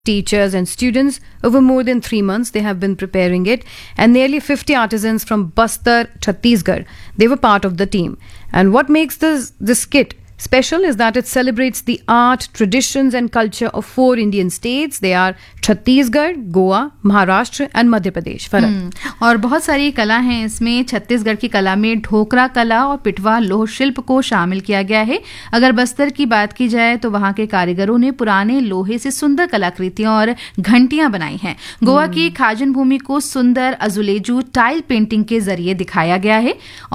teachers and students. Over more than 3 months, they have been preparing it, and nearly 50 artisans from Bastar, Chhattisgarh, they were part of the team. And what makes this kit special is that it celebrates the art, traditions and culture of 4 Indian states. They are Chhattisgarh, Goa, Maharashtra and Madhya Pradesh. और बहुत सारी कला हैं इसमें। छत्तीसगढ़ की कला में ढोकरा कला और पिटवा लोह शिल्प को शामिल किया गया है। अगर बस्तर की बात की जाए तो वहां के कारीगरों ने पुराने लोहे से सुंदर कलाकृतियां और घंटियां बनाई हैं। गोवा की खाजन भूमि को सुंदर अजुलेजू टाइल पेंटिंग के जरिए दिखाया गया है।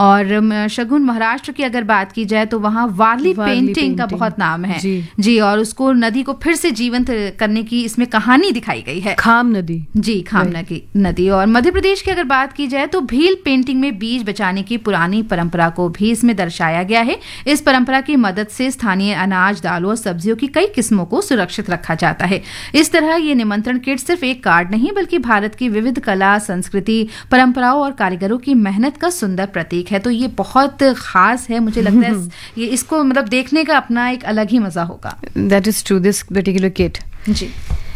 और शगुन, महाराष्ट्र की अगर बात की जाए तो वहां वारली पेंटिंग का बहुत नाम है जी। और उसको नदी को फिर से जीवंत करने की इसमें कहानी दिखाई गई है, खाम नदी जी, खाम नदी। और मध्य प्रदेश की अगर बात की जाए तो भील पेंटिंग में बीज बचाने की पुरानी परंपरा को भी इसमें दर्शाया गया है। इस परंपरा की मदद से स्थानीय अनाज, दालों और सब्जियों की कई किस्मों को सुरक्षित रखा जाता है। इस तरह ये निमंत्रण किट सिर्फ एक कार्ड नहीं बल्कि भारत की विविध कला, संस्कृति, परंपराओं और कारीगरों की मेहनत का सुंदर प्रतीक है। तो ये बहुत खास है, मुझे लगता है ये इसको मतलब देखने का अपना एक अलग ही मजा होगा। That is true, this particular kit. Ji.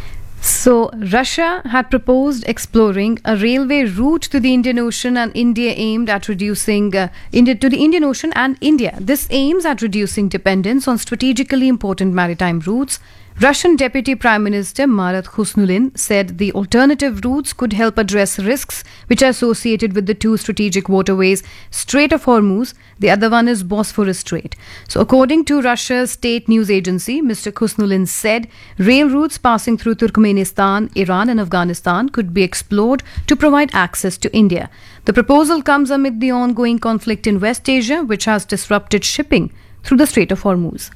So, Russia had proposed exploring a railway route to the Indian Ocean, and India aimed at reducing to the Indian Ocean and India. This aims at reducing dependence on strategically important maritime routes. Russian Deputy Prime Minister Marat Khusnulin said the alternative routes could help address risks which are associated with the 2 strategic waterways, Strait of Hormuz, the other one is Bosphorus Strait. So according to Russia's state news agency, Mr. Khusnulin said rail routes passing through Turkmenistan, Iran and Afghanistan could be explored to provide access to India. The proposal comes amid the ongoing conflict in West Asia, which has disrupted shipping through the Strait of Hormuz.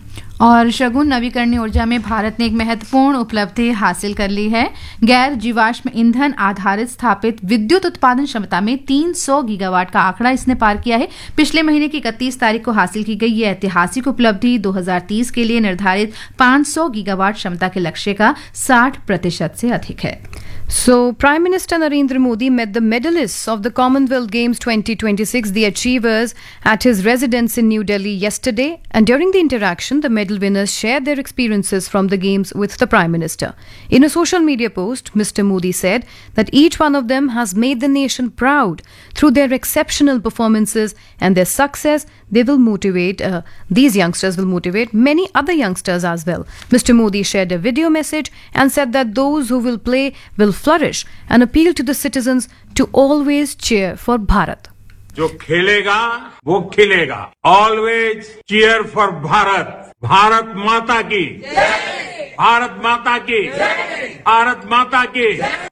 और शगुन, नवीकरणीय ऊर्जा में भारत ने एक महत्वपूर्ण उपलब्धि हासिल कर ली है। गैर जीवाश्म ईंधन आधारित स्थापित विद्युत उत्पादन क्षमता में 300 गीगावाट का आंकड़ा इसने पार किया है। पिछले महीने की 31 तारीख को हासिल की गई ये ऐतिहासिक उपलब्धि 2030 के लिए निर्धारित 500 गीगावाट क्षमता के लक्ष्य का 60% से अधिक है। So, Prime Minister Narendra Modi met the medalists of the Commonwealth Games 2026, the achievers, at his residence in New Delhi yesterday. And during the interaction, the medal winners shared their experiences from the Games with the Prime Minister. In a social media post, Mr. Modi said that each one of them has made the nation proud through their exceptional performances, and their success, they will motivate, these youngsters will motivate many other youngsters as well. Mr. Modi shared a video message and said that those who will play will flourish and appeal to the citizens to always cheer for Bharat. जो खेलेगा वो खिलेगा। Always cheer for Bharat. Bharat माता की जय। भारत माता की जय। भारत माता की जय।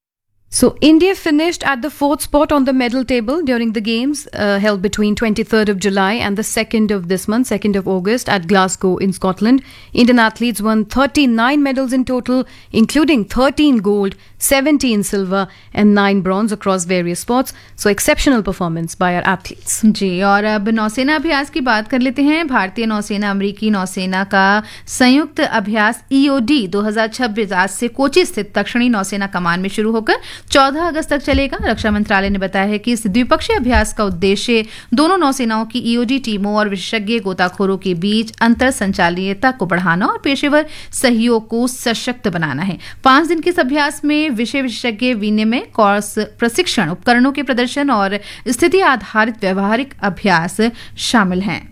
So, India finished at the 4th spot on the medal table during the Games held between 23rd of July and the 2nd of this month, 2nd of August at Glasgow in Scotland. Indian athletes won 39 medals in total, including 13 gold, 17 silver and 9 bronze across various sports. So, exceptional performance by our athletes. जी, और अब नौसेना अभ्यास की बात कर लेते हैं। भारतीय नौसेना अमेरिकी नौसेना का संयुक्त अभ्यास EOD 2026 आज से कोची स्थित दक्षिणी नौसेना कमान में शुरू होकर 14 अगस्त तक चलेगा। रक्षा मंत्रालय ने बताया है कि इस द्विपक्षीय अभ्यास का उद्देश्य दोनों नौसेनाओं की EOD टीमों और विशेषज्ञ गोताखोरों के बीच अंतर संचालनीयता को बढ़ाना और पेशेवर सहयोग को सशक्त बनाना है। 5 दिन के इस अभ्यास में विशेषज्ञ विनिमय, कोर्स, प्रशिक्षण, उपकरणों के प्रदर्शन और स्थिति आधारित व्यवहारिक अभ्यास शामिल हैं।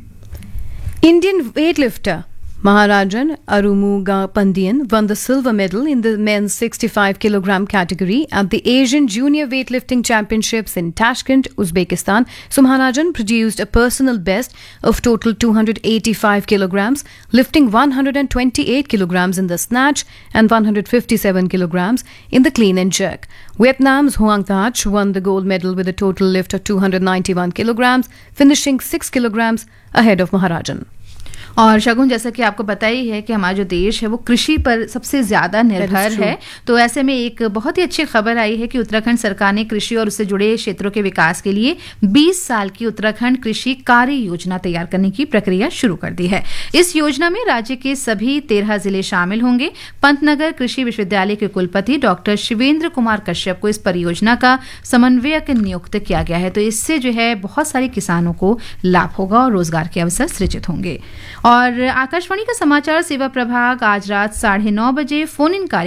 Indian weightlifter Maharajan Arumuga Pandian won the silver medal in the men's 65 kilogram category at the Asian Junior Weightlifting Championships in Tashkent, Uzbekistan. So Maharajan produced a personal best of total 285 kilograms, lifting 128 kilograms in the snatch and 157 kilograms in the clean and jerk. Vietnam's Hoang Thach won the gold medal with a total lift of 291 kilograms, finishing 6 kilograms ahead of Maharajan. और शगुन, जैसा कि आपको पता ही है कि हमारा जो देश है वो कृषि पर सबसे ज्यादा निर्भर है। तो ऐसे में एक बहुत ही अच्छी खबर आई है कि उत्तराखंड सरकार ने कृषि और उससे जुड़े क्षेत्रों के विकास के लिए 20 साल की उत्तराखंड कृषि कार्य योजना तैयार करने की प्रक्रिया शुरू कर दी है। इस योजना में राज्य के सभी 13 जिले शामिल होंगे। पंतनगर कृषि विश्वविद्यालय के कुलपति डॉक्टर शिवेंद्र कुमार कश्यप को इस परियोजना का समन्वयक नियुक्त किया गया है। तो इससे जो है बहुत सारे किसानों को लाभ होगा और रोजगार के अवसर सृजित होंगे। और आकाशवाणी का समाचार सेवा प्रभाग आज रात 9:30 बजे फोन इन